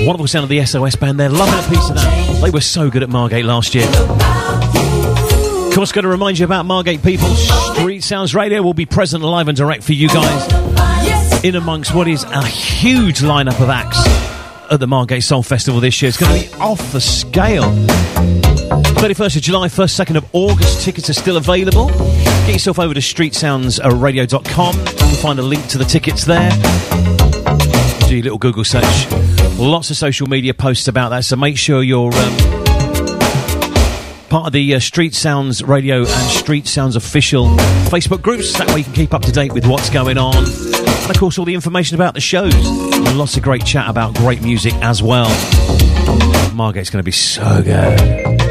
Wonderful sound of the SOS band there. Loving a piece of that. They were so good at Margate last year. Of course, got to remind you about Margate people. Street Sounds Radio will be present live and direct for you guys in amongst what is a huge lineup of acts at the Margate Soul Festival this year. It's going to be off the scale. 31st of July, 1st, 2nd of August. Tickets are still available. Get yourself over to streetsoundsradio.com. You'll find a link to the tickets there. Do your little Google search. Lots of social media posts about that, so make sure you're part of the Street Sounds Radio and Street Sounds official Facebook groups. That way you can keep up to date with what's going on. And of course all the information about the shows. And lots of great chat about great music as well. Margate's going to be so good.